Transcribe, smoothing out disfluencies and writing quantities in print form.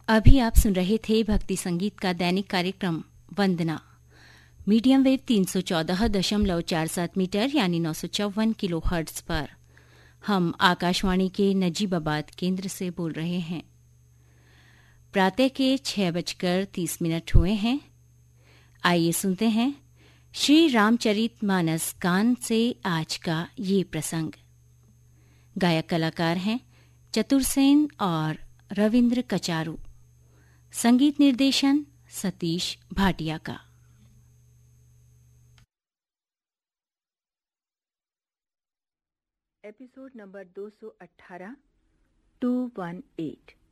अभी आप सुन रहे थे भक्ति संगीत का दैनिक कार्यक्रम वंदना, मीडियम वेव 314.47 मीटर यानी 954 किलो हर्ट्ज पर। हम आकाशवाणी के नजीबाबाद केंद्र से बोल रहे हैं। प्रातः के 6:30 हुए हैं। आइए सुनते हैं श्री रामचरितमानस गान से आज का ये प्रसंग। गायक कलाकार हैं चतुरसेन और रविंद्र कचारू। संगीत निर्देशन सतीश भाटिया का। Episode number 218 218।